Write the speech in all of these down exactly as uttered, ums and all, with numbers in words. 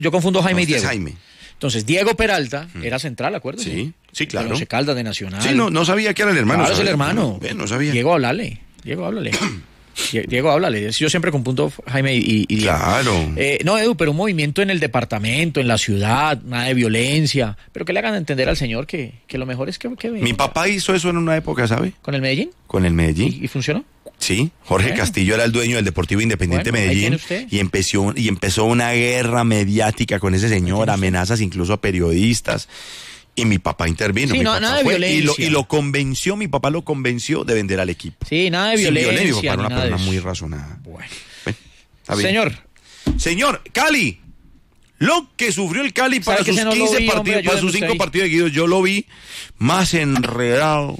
Yo confundo Jaime No, y este es Diego. Jaime. Entonces, Diego Peralta hmm. era central, ¿acuerdas? Sí, sí, claro. De Once Caldas, de Nacional. Sí, no, no sabía que era el hermano. Claro, es el hermano. No, no sabía. Diego, háblale. Diego, háblale. Diego, háblale. Yo siempre confundo Jaime y, y Diego. Claro. Eh, no, Edu, pero un movimiento en el departamento, en la ciudad, nada de violencia. Pero que le hagan entender al señor que, que lo mejor es que, que Mi papá hizo eso en una época, ¿sabe? ¿Con el Medellín? Con el Medellín. ¿Y, y funcionó? Sí, Jorge bueno. Castillo era el dueño del Deportivo Independiente bueno, Medellín y empezó, y empezó una guerra mediática con ese señor, amenazas incluso a periodistas. Y mi papá intervino. Sí, mi no, papá nada de fue, violencia. Y lo, y lo convenció, mi papá lo convenció de vender al equipo. Sí, nada de Sin violencia. violencia. Mi papá era una persona de muy razonada. Bueno. Bueno, está bien. Señor. Señor, Cali. Lo que sufrió el Cali para sus no quince vi, partidos, hombre, para sus cinco partidos seguidos, yo lo vi más enredado.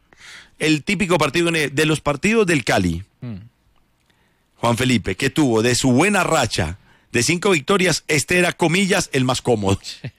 El típico partido de los partidos del Cali. Hmm. Juan Felipe, que tuvo de su buena racha de cinco victorias, este era, comillas, el más cómodo.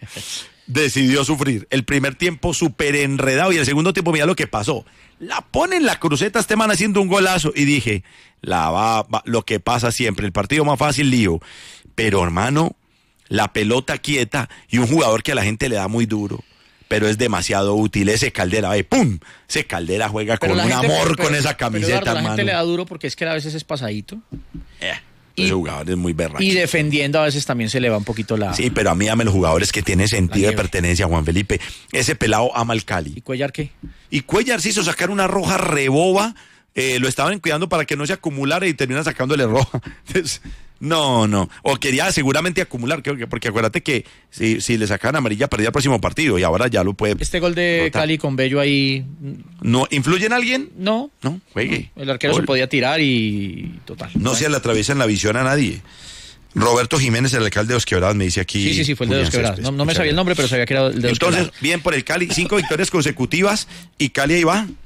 Decidió sufrir. El primer tiempo súper enredado y el segundo tiempo, mira lo que pasó. La pone en la cruceta este man haciendo un golazo y dije, la va, va, lo que pasa siempre, el partido más fácil, lío. Pero hermano, la pelota quieta y un jugador que a la gente le da muy duro, pero es demasiado útil, ese Caldera, ve, ¡pum! Ese Caldera juega pero con un gente, amor pero, con esa camiseta, pero Eduardo, la hermano. gente le da duro porque es que a veces es pasadito. Eh. Y, ese jugador es muy berraco. Y defendiendo a veces también se le va un poquito la... Sí, pero a mí dame los jugadores que tienen sentido de pertenencia, Juan Felipe. Ese pelado ama el Cali. ¿Y Cuellar qué? Y Cuellar se hizo sacar una roja reboba, eh, lo estaban cuidando para que no se acumulara y termina sacándole roja. Entonces, no, no. O quería seguramente acumular, creo que, porque acuérdate que si, si le sacaban amarilla perdía el próximo partido y ahora ya lo puede... Este gol de rotar. Cali con Bello ahí... ¿No influye en alguien? No. No, juegue. No. El arquero gol. Se podía tirar y... Total. No bueno. Se le atraviesa en la visión a nadie. Roberto Jiménez, el alcalde de Dos Quebradas, me dice aquí... Sí, sí, sí, fue el de Dos Quebradas. No, no me sabía el nombre, pero sabía que era el de Dos Entonces, Quebradas. bien por el Cali, cinco victorias consecutivas y Cali ahí va.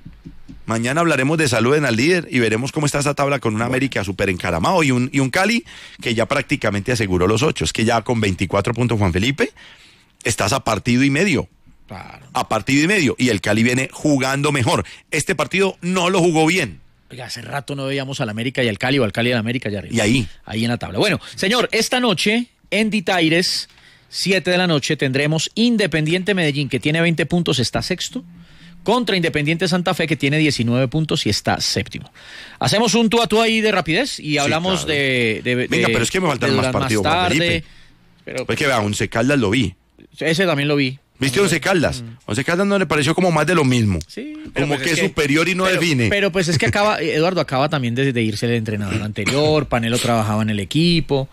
Mañana hablaremos de salud en al líder y veremos cómo está esa tabla con un América súper encaramado y un, y un Cali que ya prácticamente aseguró los ocho. Es que ya con veinticuatro puntos, Juan Felipe, estás a partido y medio. Claro. A partido y medio. Y el Cali viene jugando mejor. Este partido no lo jugó bien. Oiga, hace rato no veíamos al América y al Cali o al Cali y al América allá arriba. Y ahí. Ahí en la tabla. Bueno, señor, esta noche en Ditaires, siete de la noche, tendremos Independiente Medellín, que tiene veinte puntos, está sexto, contra Independiente Santa Fe, que tiene diecinueve puntos y está séptimo. Hacemos un tú a tú ahí de rapidez y hablamos sí, claro. de, de, de... Venga, pero es que me faltan más partidos, más tarde, Juan Felipe. Pero, pues que vea, Once Caldas lo vi. Ese también lo vi. ¿Viste Once Caldas? Mm. Once Caldas no le pareció como más de lo mismo. Sí. Como pues que es que, superior y no pero, define. Pero pues es que acaba, Eduardo, acaba también de, de irse el entrenador anterior, Panelo trabajaba en el equipo,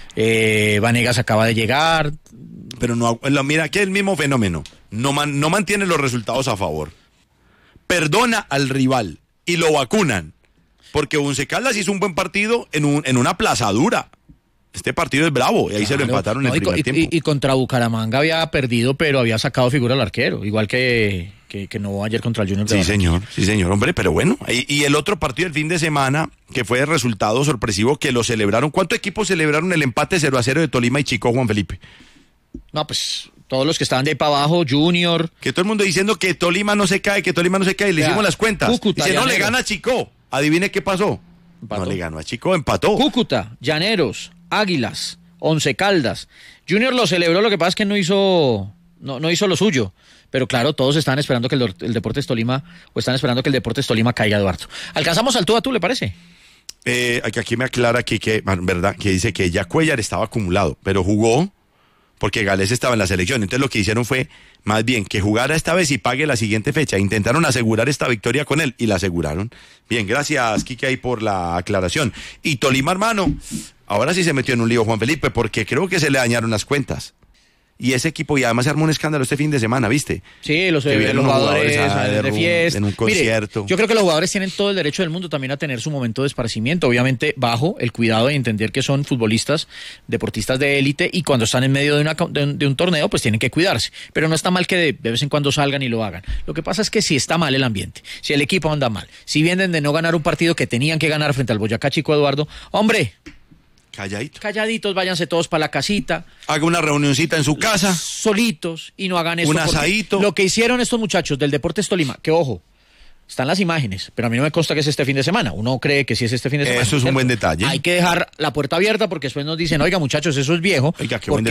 eh, Vanegas acaba de llegar. Pero no, mira, aquí es el mismo fenómeno. No, man, no mantiene los resultados a favor. Perdona al rival y lo vacunan. Porque Once Caldas hizo un buen partido en, un, en una plazadura. Este partido es bravo y ahí claro, se lo empataron no, en el primer y, tiempo. Y, y contra Bucaramanga había perdido, pero había sacado figura al arquero, igual que, que, que no ayer contra el Junior. Sí, señor, sí, señor, hombre, pero bueno. Y, y el otro partido del fin de semana, que fue de resultado sorpresivo, que lo celebraron. ¿Cuántos equipos celebraron el empate cero a cero de Tolima y Chico, Juan Felipe? No, pues todos los que estaban de ahí para abajo, Junior. Que todo el mundo diciendo que Tolima no se cae, que Tolima no se cae, le ya, hicimos las cuentas. Cúcuta, Dice, no Llaneros. le gana a Chico. Adivine qué pasó. Empató. No le ganó a Chico, empató. Cúcuta, Llaneros, Águilas, Once Caldas. Junior lo celebró, lo que pasa es que no hizo, no, no hizo lo suyo. Pero claro, todos están esperando que el, el Deportes Tolima, o están esperando que el Deportes Tolima caiga, Eduardo. ¿Alcanzamos al tú a tú, le parece? Eh, aquí me aclara que, que, verdad, que dice que ya Cuellar estaba acumulado, pero jugó porque Gales estaba en la selección. Entonces lo que hicieron fue, más bien, que jugara esta vez y pague la siguiente fecha. Intentaron asegurar esta victoria con él y la aseguraron. Bien, gracias, Kike, ahí por la aclaración. Y Tolima, hermano, ahora sí se metió en un lío, Juan Felipe, porque creo que se le dañaron las cuentas. Y ese equipo, y además se armó un escándalo este fin de semana, ¿viste? Sí, los, los jugadores, jugadores de fiesta. En un concierto. Mire, yo creo que los jugadores tienen todo el derecho del mundo también a tener su momento de esparcimiento, obviamente bajo el cuidado de entender que son futbolistas, deportistas de élite, y cuando están en medio de, una, de, un, de un torneo, pues tienen que cuidarse. Pero no está mal que de, de vez en cuando salgan y lo hagan. Lo que pasa es que si está mal el ambiente, si el equipo anda mal, si vienen de no ganar un partido que tenían que ganar frente al Boyacá Chico, Eduardo, hombre... Calladito. Calladitos, váyanse todos para la casita. Haga una reunioncita en su casa. Solitos y no hagan eso. Un asadito. Lo que hicieron estos muchachos del Deportes Tolima, que ojo, Están las imágenes, pero a mí no me consta que es este fin de semana. Uno cree que sí es este fin de semana. Eso es un buen detalle. Hay que dejar la puerta abierta porque después nos dicen, oiga muchachos, eso es viejo. Oiga, qué porque